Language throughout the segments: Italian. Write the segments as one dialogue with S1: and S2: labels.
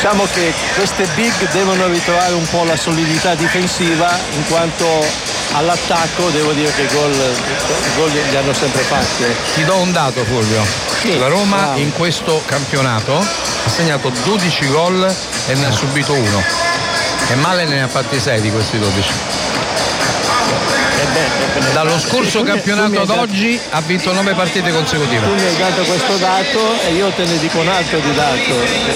S1: Diciamo che queste big devono ritrovare un po' la solidità difensiva, in quanto all'attacco devo dire che i gol li hanno sempre fatti.
S2: Ti do un dato, Fulvio.
S1: Sì,
S2: la Roma
S1: bravo.
S2: in questo campionato ha segnato 12 gol e ne ha subito uno. E Male ne ha fatti 6 di questi 12. Dallo scorso campionato ad oggi ha vinto 9 partite consecutive.
S1: Tu mi hai dato questo dato e io te ne dico un altro di dato.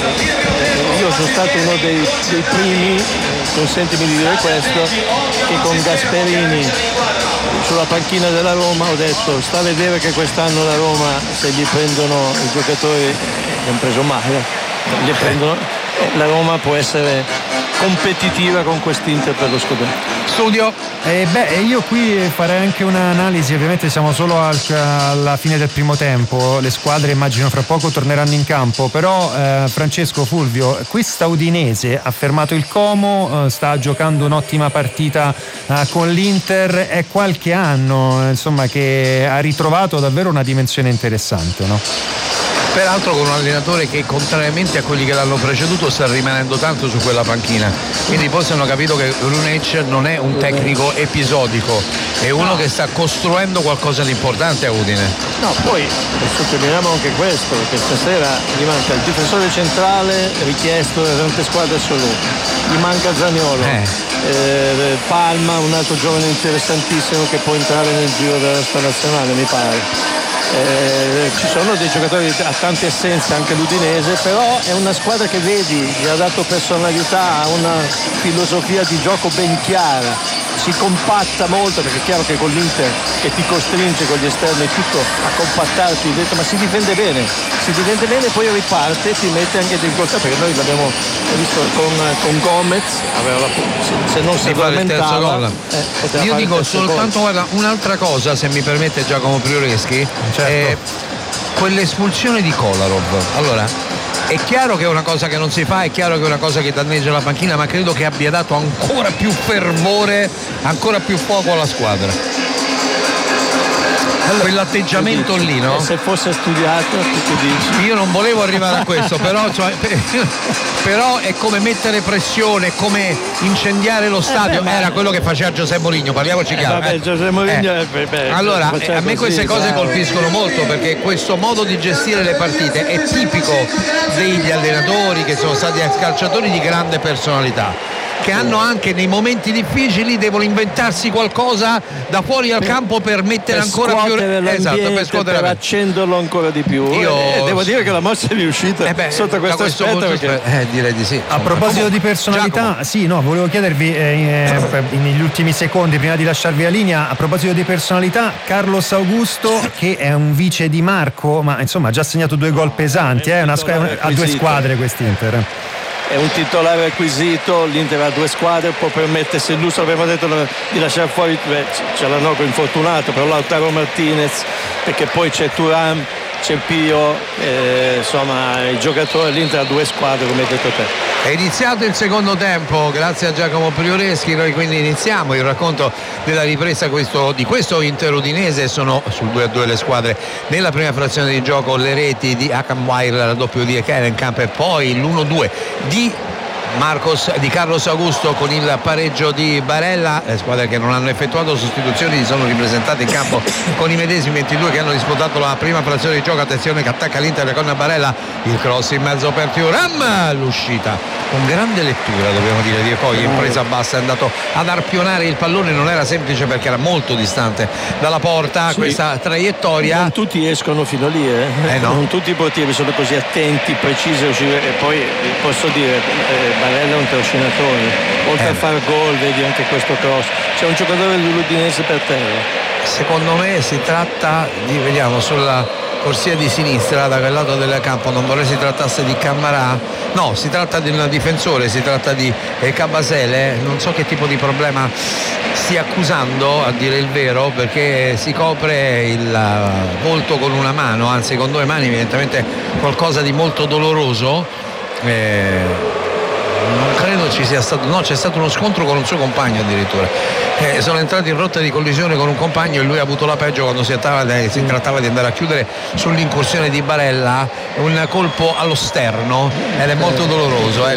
S1: Io sono stato uno dei primi, consentimi di dire questo, che con Gasperini sulla panchina della Roma ho detto sta a vedere che quest'anno la Roma, se gli prendono i giocatori, li hanno preso male, li prendono, la Roma può essere competitiva con quest'Inter per lo scudetto.
S2: Studio.
S3: Io qui farei anche un'analisi, ovviamente siamo solo alla fine del primo tempo, le squadre immagino fra poco torneranno in campo, però Francesco, Fulvio, questa Udinese ha fermato il Como, sta giocando un'ottima partita con l'Inter, è qualche anno insomma che ha ritrovato davvero una dimensione interessante, no?
S2: Peraltro con un allenatore che contrariamente a quelli che l'hanno preceduto sta rimanendo tanto su quella panchina, quindi poi hanno capito che Runec non è un tecnico episodico, è uno che sta costruendo qualcosa di importante a Udine.
S1: No, poi sottolineiamo anche questo, che stasera gli manca il difensore centrale richiesto da tante squadre assoluto, gli manca Zaniolo, Palma, un altro giovane interessantissimo che può entrare nel giro della squadra nazionale, mi pare. Ci sono dei giocatori a tante essenze, anche l'Udinese, però è una squadra che vedi, gli ha dato personalità, ha una filosofia di gioco ben chiara, si compatta molto, perché è chiaro che con l'Inter che ti costringe con gli esterni tutto a compattarti dentro, ma si difende bene e poi riparte e ti mette anche difficoltà, perché noi l'abbiamo visto con Gomez, se non si addormentava,
S2: io dico soltanto, guarda, un'altra cosa, se mi permette Giacomo Prioreschi. Quell'espulsione di Kolarov, allora è chiaro che è una cosa che non si fa, è chiaro che è una cosa che danneggia la panchina, ma credo che abbia dato ancora più fervore, ancora più fuoco alla squadra. Quell'atteggiamento lì, no?
S1: Se fosse studiato, tu dici.
S2: Io non volevo arrivare a questo, però è come mettere pressione, come incendiare lo stadio. Era quello che faceva Giuseppe Mourinho, parliamoci chiaro.
S1: Giuseppe Mourinho,
S2: allora, a me queste cose colpiscono molto, perché questo modo di gestire le partite è tipico degli allenatori che sono stati ex calciatori di grande personalità, che hanno anche nei momenti difficili devono inventarsi qualcosa da fuori al campo per mettere ancora più
S1: per accenderlo ancora di più. Devo dire che la mossa è riuscita sotto questo aspetto,
S2: direi di sì.
S3: A proposito di personalità, volevo chiedervi negli ultimi secondi prima di lasciarvi la linea, a proposito di personalità, Carlos Augusto, che è un vice di Marco, ma insomma ha già segnato 2 gol pesanti, ha 2 squadre quest'Inter.
S1: È un titolare acquisito, l'Inter ha 2 squadre, può permettersi, Lusso aveva detto di lasciare fuori, c'è la Noco infortunato, però Lautaro Martinez, perché poi c'è Thuram, c'è Pio, insomma i giocatori, l'Inter ha 2 squadre come hai detto te.
S2: È iniziato il secondo tempo, grazie a Giacomo Prioreschi, noi quindi iniziamo il racconto della ripresa di questo Inter Udinese. Sono sul 2-2 le squadre nella prima frazione di gioco, le reti di Akanwire, la doppio di Kerenkamp, e poi l'1-2 di Carlos Augusto con il pareggio di Barella. Le squadre che non hanno effettuato sostituzioni sono ripresentate in campo con i medesimi 22 che hanno disputato la prima frazione di gioco. Attenzione che attacca l'Inter con Barella, il cross in mezzo per Thuram, l'uscita con grande lettura, dobbiamo dire, poi in presa bassa è andato ad arpionare il pallone, non era semplice perché era molto distante dalla porta questa traiettoria.
S1: Non tutti escono fino lì,
S2: no.
S1: Non tutti i portieri sono così attenti, precisi a uscire, e poi posso dire Barella è un trascinatore, oltre a fare gol, vedi anche questo cross, c'è un giocatore dell'Udinese per terra.
S2: Secondo me si tratta di, vediamo sulla corsia di sinistra da quel lato del campo, non vorrei si trattasse di Cammarà, no, si tratta di un difensore, si tratta di Cabasele, non so che tipo di problema stia accusando, a dire il vero, perché si copre il volto con una mano, anzi con 2 mani, evidentemente qualcosa di molto doloroso. Non credo ci sia stato, no, c'è stato uno scontro con un suo compagno addirittura, sono entrati in rotta di collisione con un compagno e lui ha avuto la peggio quando si trattava di andare a chiudere sull'incursione di Barella, un colpo allo sterno ed è molto doloroso,